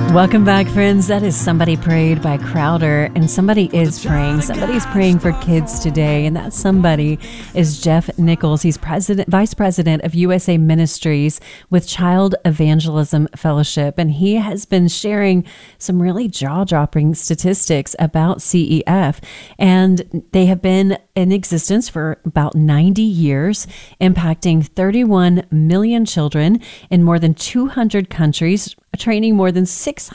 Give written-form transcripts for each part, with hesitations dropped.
Welcome back, friends. That is Somebody Prayed by Crowder, and somebody is praying. Somebody's praying for kids today, and that somebody is Jeff Nichols. He's vice president of USA Ministries with Child Evangelism Fellowship, and he has been sharing some really jaw-dropping statistics about CEF, and they have been in existence for about 90 years, impacting 31 million children in more than 200 countries, training more than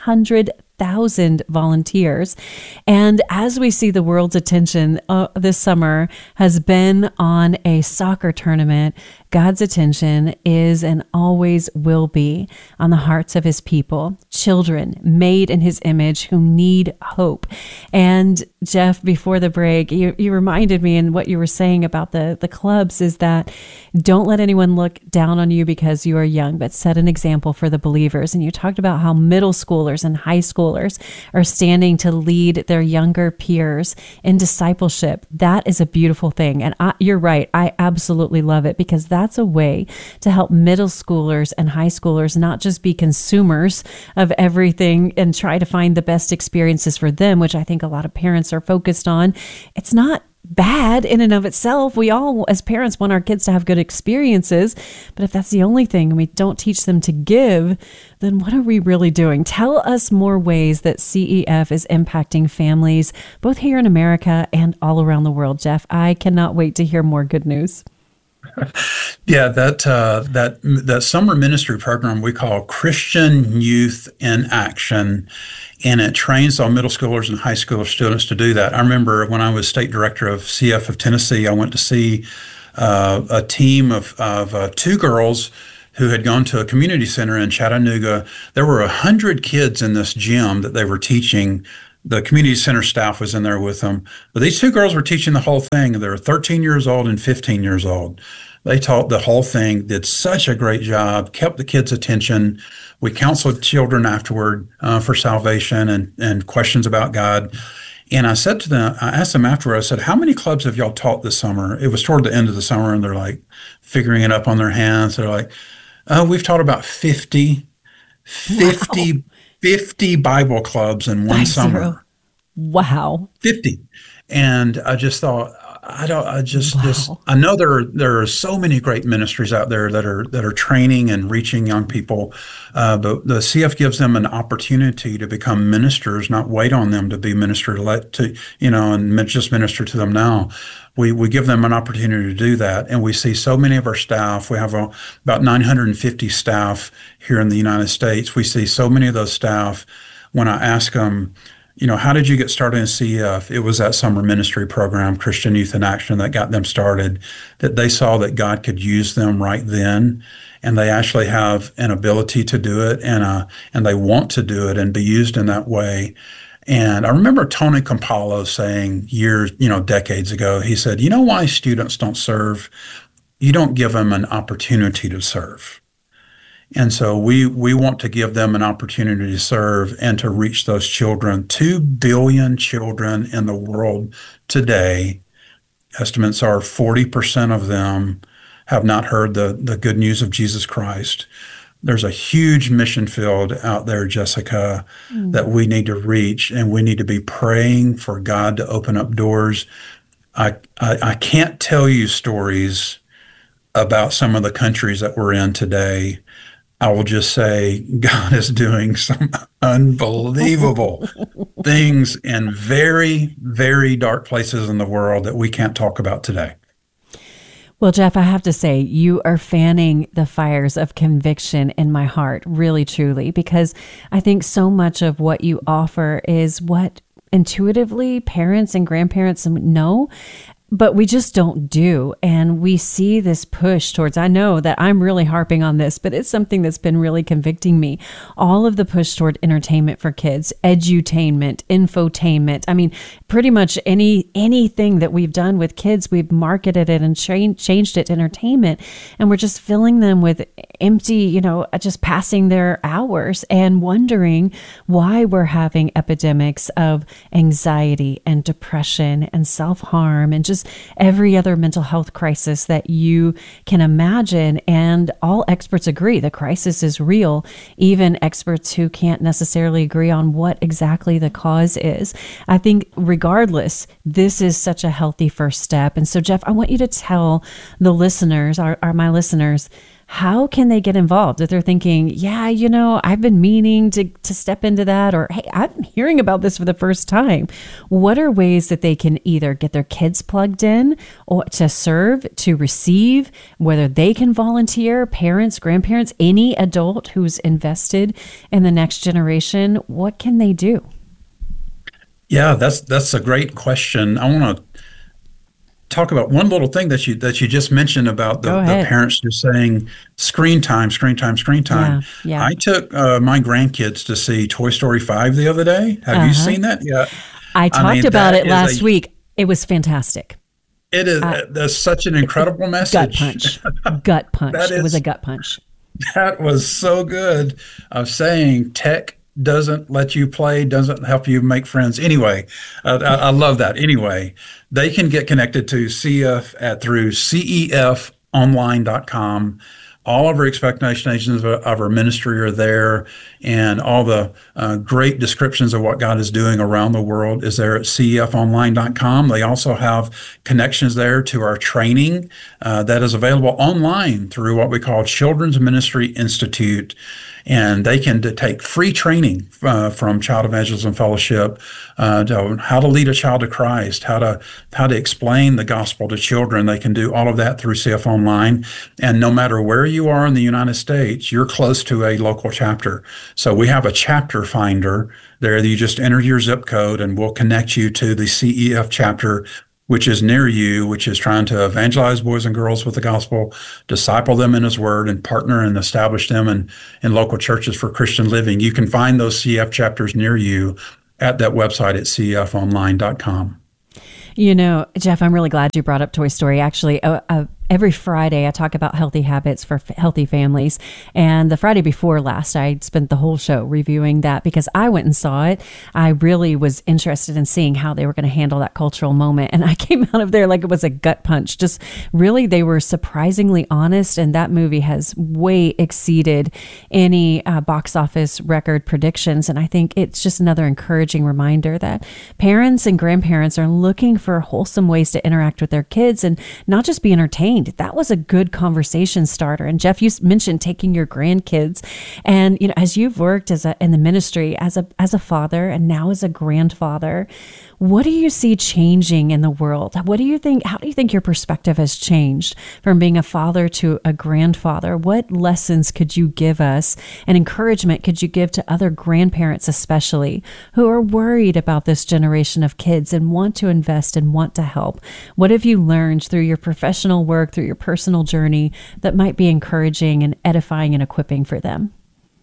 600,000 volunteers. And as we see, the world's attention this summer has been on a soccer tournament, God's attention is and always will be on the hearts of his people, children made in his image who need hope. And Jeff, before the break, you reminded me, and what you were saying about the clubs is that don't let anyone look down on you because you are young, but set an example for the believers. And you talked about how middle schoolers and high schoolers are standing to lead their younger peers in discipleship. That is a beautiful thing. And you're right. I absolutely love it, because that's a way to help middle schoolers and high schoolers not just be consumers of everything and try to find the best experiences for them, which I think a lot of parents are focused on. It's not bad in and of itself. We all, as parents, want our kids to have good experiences. But if that's the only thing and we don't teach them to give, then what are we really doing? Tell us more ways that CEF is impacting families, both here in America and all around the world. Jeff, I cannot wait to hear more good news. Yeah, that summer ministry program we call Christian Youth in Action, and it trains all middle schoolers and high school students to do that. I remember when I was state director of CF of Tennessee, I went to see a team of two girls who had gone to a community center in Chattanooga. There were 100 kids in this gym that they were teaching. The community center staff was in there with them. But these two girls were teaching the whole thing. They were 13 years old and 15 years old. They taught the whole thing, did such a great job, kept the kids' attention. We counseled children afterward for salvation and questions about God. And I said to them, I asked them afterward, I said, how many clubs have y'all taught this summer? It was toward the end of the summer, and they're like figuring it up on their hands. They're like, oh, we've taught about 50 Bible clubs in one summer. Wow. 50. And I just thought, I know there are so many great ministries out there that are training and reaching young people, but the CF gives them an opportunity to become ministers, not wait on them to be ministered and just minister to them now. We give them an opportunity to do that, and we see so many of our staff. We have about 950 staff here in the United States. We see so many of those staff. When I ask them, how did you get started in CEF? It was that summer ministry program, Christian Youth in Action, that got them started, that they saw that God could use them right then, and they actually have an ability to do it, and they want to do it and be used in that way. And I remember Tony Campolo saying decades ago, he said, why students don't serve? You don't give them an opportunity to serve. And so we want to give them an opportunity to serve and to reach those children. 2 billion children in the world today. Estimates are 40% of them have not heard the good news of Jesus Christ. There's a huge mission field out there, Jessica, that we need to reach, and we need to be praying for God to open up doors. I can't tell you stories about some of the countries that we're in today. I will just say God is doing some unbelievable things in very, very dark places in the world that we can't talk about today. Well, Jeff, I have to say, you are fanning the fires of conviction in my heart, really, truly, because I think so much of what you offer is what intuitively parents and grandparents know, but we just don't do. And we see this push towards, I know that I'm really harping on this, but it's something that's been really convicting me. All of the push toward entertainment for kids, edutainment, infotainment. I mean, pretty much anything that we've done with kids, we've marketed it and changed it to entertainment. And we're just filling them with empty, just passing their hours and wondering why we're having epidemics of anxiety and depression and self-harm and just just every other mental health crisis that you can imagine. And all experts agree the crisis is real, even experts who can't necessarily agree on what exactly the cause is. I think regardless, this is such a healthy first step. And so, Jeff, I want you to tell the listeners, my listeners, how can they get involved if they're thinking, yeah, I've been meaning to step into that, or hey, I'm hearing about this for the first time. What are ways that they can either get their kids plugged in or to serve, to receive, whether they can volunteer, parents, grandparents, any adult who's invested in the next generation? What can they do? Yeah, that's a great question. I want to talk about one little thing that you just mentioned about the parents just saying screen time, screen time, screen time. Yeah. I took my grandkids to see Toy Story 5 the other day. Have you seen that yet? I talked about it last week. It was fantastic. It is. That's such an incredible message. Gut punch. It was a gut punch. That was so good of saying tech doesn't let you play, doesn't help you make friends. Anyway, I love that. Anyway, they can get connected to CEF through cefonline.com. All of our expectations of our ministry are there, and all the great descriptions of what God is doing around the world is there at cefonline.com. They also have connections there to our training that is available online through what we call Children's Ministry Institute. And they can take free training from Child Evangelism Fellowship to how to lead a child to Christ, how to explain the gospel to children. They can do all of that through CF Online. And no matter where you are in the United States, you're close to a local chapter. So we have a chapter finder there. You just enter your zip code, and we'll connect you to the CEF chapter, which is near you, which is trying to evangelize boys and girls with the gospel, disciple them in His Word, and partner and establish them in local churches for Christian living. You can find those CF chapters near you at that website at cefonline.com. Jeff, I'm really glad you brought up Toy Story. Actually, every Friday, I talk about healthy habits for healthy families. And the Friday before last, I spent the whole show reviewing that because I went and saw it. I really was interested in seeing how they were going to handle that cultural moment. And I came out of there like it was a gut punch. Just really, they were surprisingly honest. And that movie has way exceeded any box office record predictions. And I think it's just another encouraging reminder that parents and grandparents are looking for wholesome ways to interact with their kids and not just be entertained. That was a good conversation starter. And Jeff, you mentioned taking your grandkids, and as you've worked in the ministry as a father and now as a grandfather, what do you see changing in the world? What do you think? How do you think your perspective has changed from being a father to a grandfather? What lessons could you give us, and encouragement could you give to other grandparents, especially who are worried about this generation of kids and want to invest and want to help? What have you learned through your professional work, through your personal journey, that might be encouraging and edifying and equipping for them?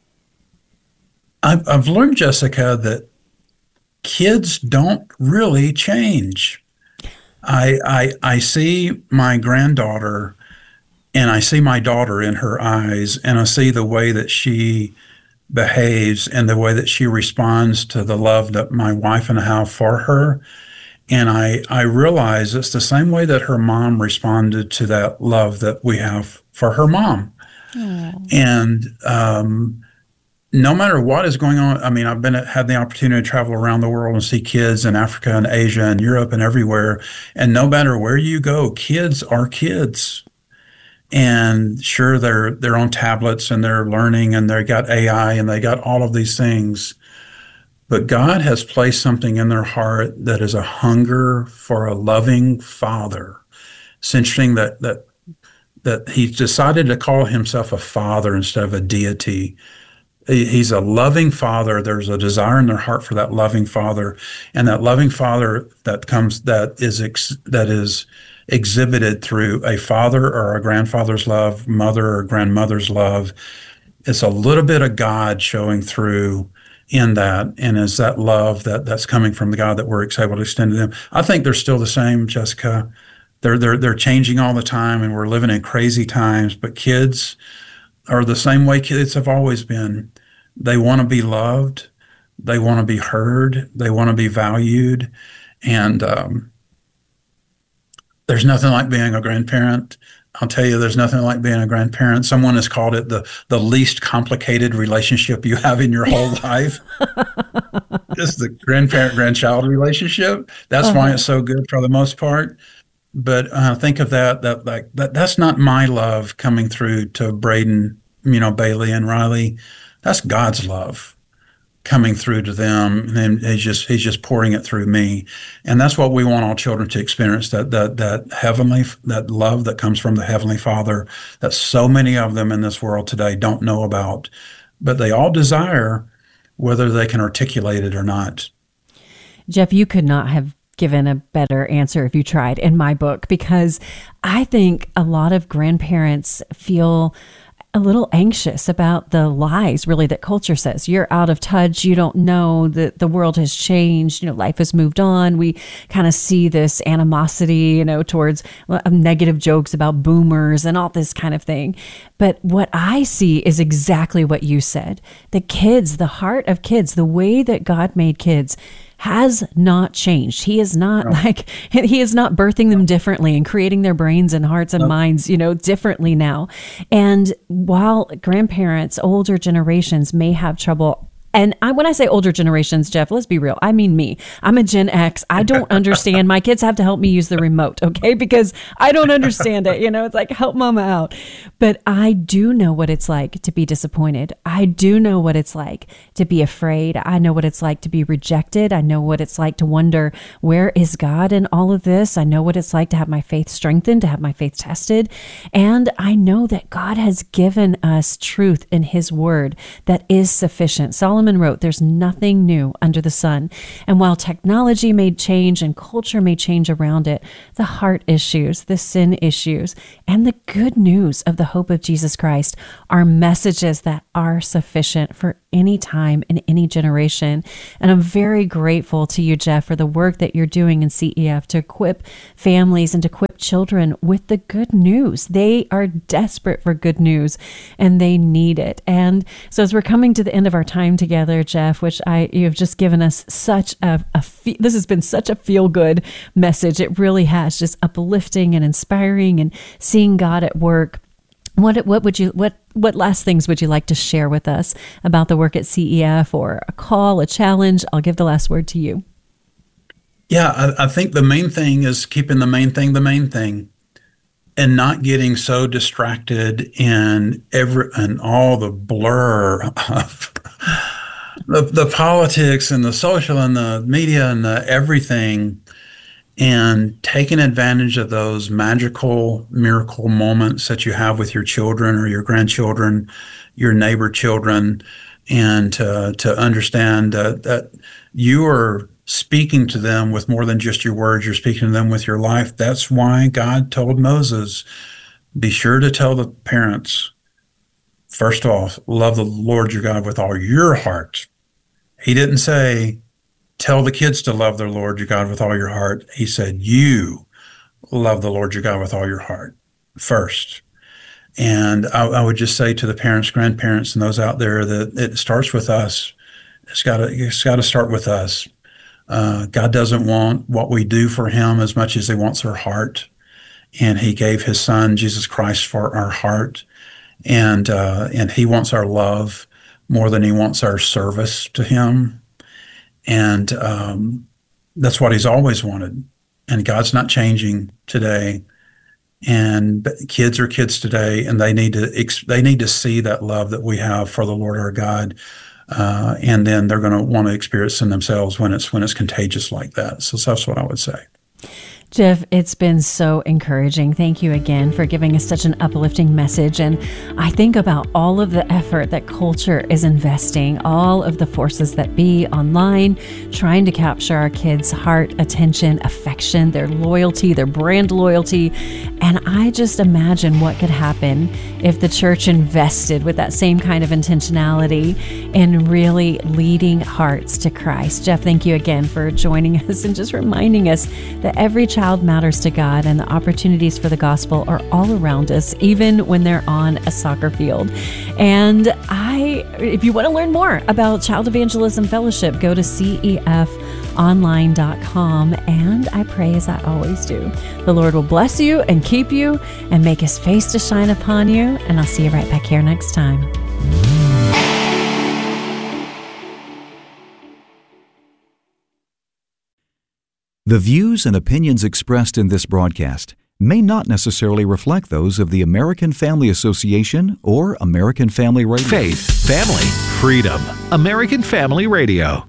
I've learned, Jessica, that kids don't really change. I see my granddaughter, and I see my daughter in her eyes, and I see the way that she behaves and the way that she responds to the love that my wife and I have for her. And I realize it's the same way that her mom responded to that love that we have for her mom. Aww. And no matter what is going on, I mean, I've had the opportunity to travel around the world and see kids in Africa and Asia and Europe and everywhere. And no matter where you go, kids are kids. And sure, they're on tablets and they're learning and they got AI and they got all of these things. But God has placed something in their heart that is a hunger for a loving father. It's interesting that He's decided to call Himself a father instead of a deity. He's a loving father. There's a desire in their heart for that loving father, and that loving father that is exhibited through a father or a grandfather's love, mother or grandmother's love. It's a little bit of God showing through in that, and is that love that's coming from the God that we're able to extend to them. I think they're still the same, Jessica. They're changing all the time, and we're living in crazy times. But kids are the same way kids have always been. They want to be loved. They want to be heard. They want to be valued. And There's nothing like being a grandparent. I'll tell you, there's nothing like being a grandparent. Someone has called it the least complicated relationship you have in your whole life. It's the grandparent-grandchild relationship. That's why it's so good for the most part. But think of that's not my love coming through to Braden, Bailey and Riley. That's God's love coming through to them, and he's just pouring it through me. And that's what we want all children to experience, that love that comes from the Heavenly Father that so many of them in this world today don't know about, but they all desire, whether they can articulate it or not. Jeff, you could not have given a better answer if you tried in my book, because I think a lot of grandparents feel a little anxious about the lies, really, that culture says. You're out of touch. You don't know that the world has changed. Life has moved on. We kind of see this animosity, towards negative jokes about boomers and all this kind of thing. But what I see is exactly what you said. The kids, the heart of kids, the way that God made kids has not changed. He is not he is not birthing them differently and creating their brains and hearts and minds, differently now. And while grandparents, older generations may have trouble. And when I say older generations, Jeff, let's be real. I mean me. I'm a Gen X. I don't understand. My kids have to help me use the remote, okay? Because I don't understand it. It's like, help mama out. But I do know what it's like to be disappointed. I do know what it's like to be afraid. I know what it's like to be rejected. I know what it's like to wonder, where is God in all of this? I know what it's like to have my faith strengthened, to have my faith tested. And I know that God has given us truth in His Word that is sufficient. Solomon wrote, there's nothing new under the sun. And while technology may change and culture may change around it, the heart issues, the sin issues, and the good news of the hope of Jesus Christ are messages that are sufficient for any time in any generation. And I'm very grateful to you, Jeff, for the work that you're doing in CEF to equip families and to equip children with the good news. They are desperate for good news and they need it. And so as we're coming to the end of our time together, Jeff, which you've just given us such this has been such a feel-good message. It really has, just uplifting and inspiring and seeing God at work. What last things would you like to share with us about the work at CEF, or a call, a challenge? I'll give the last word to you. Yeah, I think the main thing is keeping the main thing, and not getting so distracted in all the blur of the politics and the social and the media and the everything, and taking advantage of those magical miracle moments that you have with your children or your grandchildren, your neighbor children, and to understand that you are speaking to them with more than just your words. You're speaking to them with your life. That's why God told Moses, be sure to tell the parents, first of all, love the Lord your God with all your heart. He didn't say, tell the kids to love their Lord your God with all your heart. He said, you love the Lord your God with all your heart first. And I would just say to the parents, grandparents, and those out there that it starts with us. It's got to start with us. God doesn't want what we do for Him as much as He wants our heart. And He gave His Son, Jesus Christ, for our heart. And He wants our love more than He wants our service to Him. And that's what He's always wanted. And God's not changing today. And kids are kids today, and they need to see that love that we have for the Lord our God. And then they're going to want to experience in themselves when it's contagious like that. So that's what I would say. Jeff, it's been so encouraging. Thank you again for giving us such an uplifting message. And I think about all of the effort that culture is investing, all of the forces that be online, trying to capture our kids' heart, attention, affection, their loyalty, their brand loyalty. And I just imagine what could happen if the church invested with that same kind of intentionality in really leading hearts to Christ. Jeff, thank you again for joining us and just reminding us that every child matters to God, and the opportunities for the gospel are all around us, even when they're on a soccer field. And I if you want to learn more about Child Evangelism Fellowship, go to cefonline.com. And I pray, as I always do, the Lord will bless you and keep you and make his face to shine upon you. And I'll see you right back here next time. The views and opinions expressed in this broadcast may not necessarily reflect those of the American Family Association or American Family Radio. Faith, family, freedom. American Family Radio.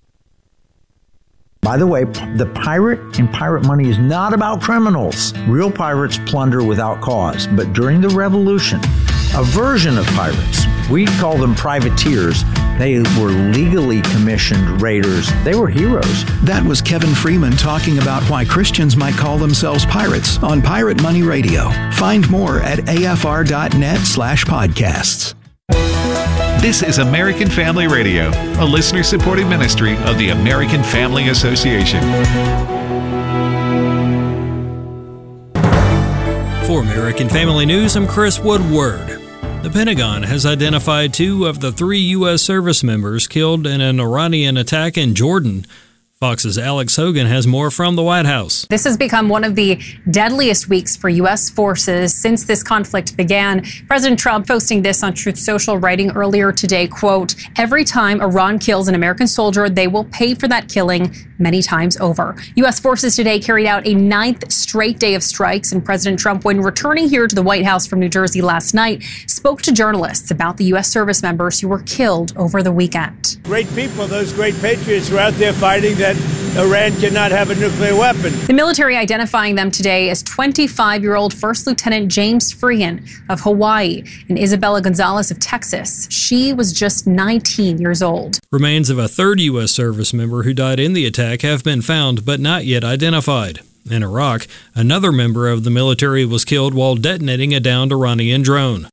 By the way, the pirate in Pirate Money is not about criminals. Real pirates plunder without cause. But during the Revolution, a version of pirates, we call them privateers, they were legally commissioned raiders. They were heroes. That was Kevin Freeman talking about why Christians might call themselves pirates on Pirate Money Radio. Find more at afr.net/podcasts. This is American Family Radio, a listener-supported ministry of the American Family Association. For American Family News, I'm Chris Woodward. The Pentagon has identified 2 of the 3 U.S. service members killed in an Iranian attack in Jordan. Fox's Alex Hogan has more from the White House. This has become one of the deadliest weeks for U.S. forces since this conflict began. President Trump posting this on Truth Social, writing earlier today, quote, "Every time Iran kills an American soldier, they will pay for that killing many times over." U.S. forces today carried out a 9th straight day of strikes, and President Trump, when returning here to the White House from New Jersey last night, spoke to journalists about the U.S. service members who were killed over the weekend. Great people, those great patriots who are out there fighting that Iran cannot have a nuclear weapon. The military identifying them today as 25-year-old First Lieutenant James Freehan of Hawaii and Isabella Gonzalez of Texas. She was just 19 years old. Remains of a 3rd U.S. service member who died in the attack have been found but not yet identified. In Iraq, another member of the military was killed while detonating a downed Iranian drone.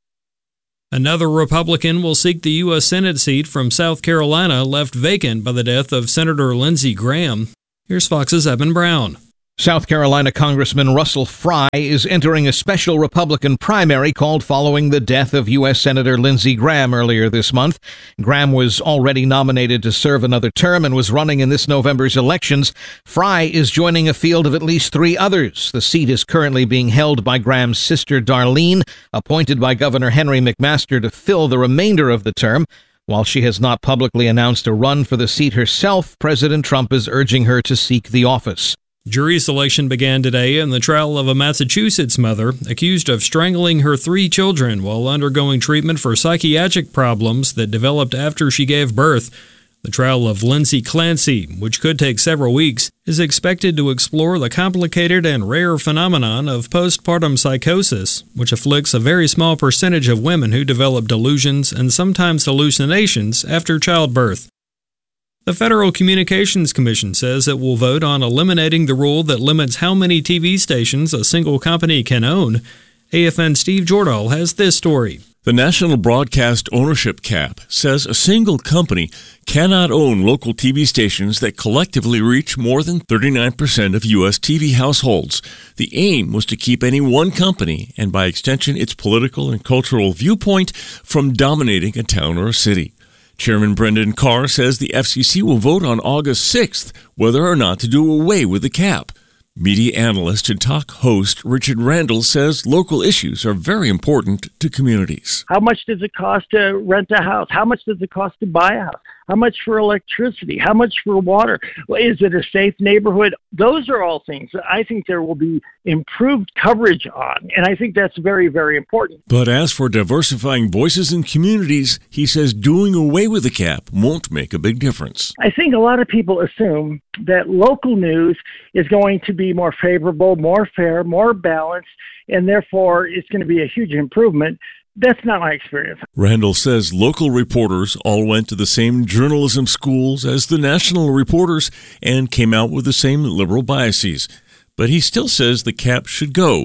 Another Republican will seek the U.S. Senate seat from South Carolina, left vacant by the death of Senator Lindsey Graham. Here's Fox's Evan Brown. South Carolina Congressman Russell Fry is entering a special Republican primary called following the death of U.S. Senator Lindsey Graham earlier this month. Graham was already nominated to serve another term and was running in this November's elections. Fry is joining a field of at least 3 others. The seat is currently being held by Graham's sister Darlene, appointed by Governor Henry McMaster to fill the remainder of the term. While she has not publicly announced a run for the seat herself, President Trump is urging her to seek the office. Jury selection began today in the trial of a Massachusetts mother accused of strangling her 3 children while undergoing treatment for psychiatric problems that developed after she gave birth. The trial of Lindsay Clancy, which could take several weeks, is expected to explore the complicated and rare phenomenon of postpartum psychosis, which afflicts a very small percentage of women who develop delusions and sometimes hallucinations after childbirth. The Federal Communications Commission says it will vote on eliminating the rule that limits how many TV stations a single company can own. AFN Steve Jordahl has this story. The National Broadcast Ownership Cap says a single company cannot own local TV stations that collectively reach more than 39% of U.S. TV households. The aim was to keep any one company, and by extension its political and cultural viewpoint, from dominating a town or a city. Chairman Brendan Carr says the FCC will vote on August 6th whether or not to do away with the cap. Media analyst and talk host Richard Randall says local issues are very important to communities. How much does it cost to rent a house? How much does it cost to buy a house? How much for electricity? How much for water? Is it a safe neighborhood? Those are all things that I think there will be improved coverage on, and I think that's very, very important. But as for diversifying voices in communities, he says doing away with the cap won't make a big difference. I think a lot of people assume that local news is going to be more favorable, more fair, more balanced, and therefore it's going to be a huge improvement. That's not my experience. Randall says local reporters all went to the same journalism schools as the national reporters and came out with the same liberal biases. But he still says the cap should go.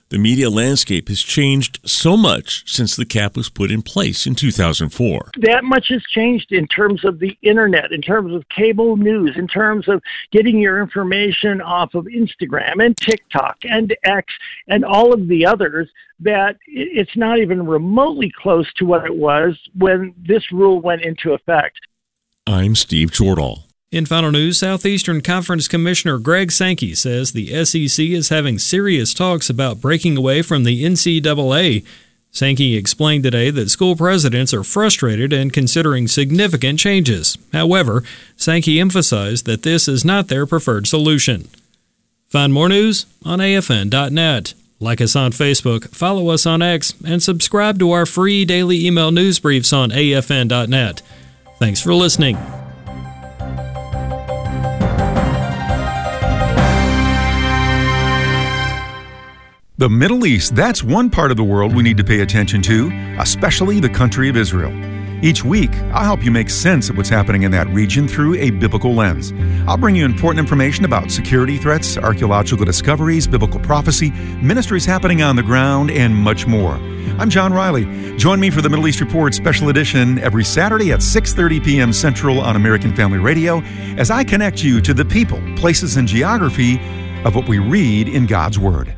The media landscape has changed so much since the cap was put in place in 2004. That much has changed in terms of the internet, in terms of cable news, in terms of getting your information off of Instagram and TikTok and X and all of the others, that it's not even remotely close to what it was when this rule went into effect. I'm Steve Jordahl. In final news, Southeastern Conference Commissioner Greg Sankey says the SEC is having serious talks about breaking away from the NCAA. Sankey explained today that school presidents are frustrated and considering significant changes. However, Sankey emphasized that this is not their preferred solution. Find more news on AFN.net. Like us on Facebook, follow us on X, and subscribe to our free daily email news briefs on AFN.net. Thanks for listening. The Middle East, that's one part of the world we need to pay attention to, especially the country of Israel. Each week, I'll help you make sense of what's happening in that region through a biblical lens. I'll bring you important information about security threats, archaeological discoveries, biblical prophecy, ministries happening on the ground, and much more. I'm John Riley. Join me for the Middle East Report Special Edition every Saturday at 6:30 p.m. Central on American Family Radio as I connect you to the people, places, and geography of what we read in God's Word.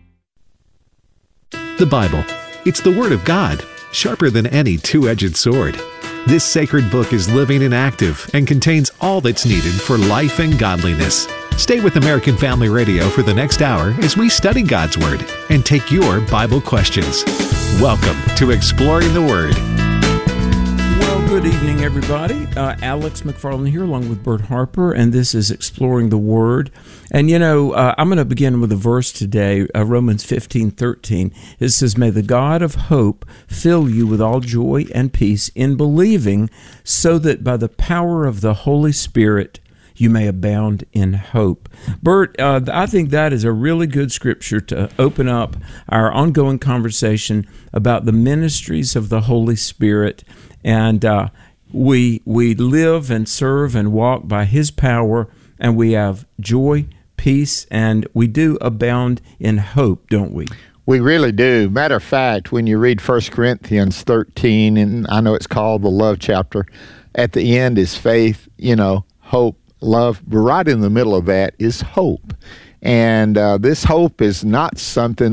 The Bible. It's the Word of God, sharper than any two-edged sword. This sacred book is living and active and contains all that's needed for life and godliness. Stay with American Family Radio for the next hour as we study God's Word and take your Bible questions. Welcome to Exploring the Word. Well, good evening, everybody. Alex McFarland here along with Bert Harper, and this is Exploring the Word. And, I'm going to begin with a verse today, Romans 15:13. It says, "May the God of hope fill you with all joy and peace in believing, so that by the power of the Holy Spirit you may abound in hope." Bert, I think that is a really good scripture to open up our ongoing conversation about the ministries of the Holy Spirit. And we live and serve and walk by His power, and we have joy, peace, and we do abound in hope, don't we? We really do. Matter of fact, when you read 1 Corinthians 13, and I know it's called the love chapter, at the end is faith, hope, love, but right in the middle of that is hope. And this hope is not something